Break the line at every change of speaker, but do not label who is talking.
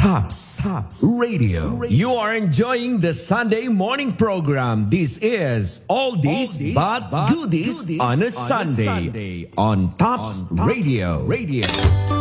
Tops Radio. You are enjoying the Sunday morning program. This is Oldies but Goodies on a Sunday on Tops Radio.